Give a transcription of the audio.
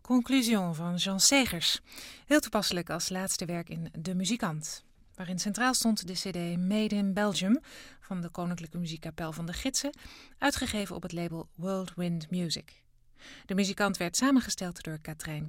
Conclusion van Jean Segers. Heel toepasselijk als laatste werk in De Muzikant, waarin centraal stond de cd Made in Belgium van de Koninklijke Muziekkapel van de Gidsen, uitgegeven op het label World Wind Music. De Muzikant werd samengesteld door Katrijn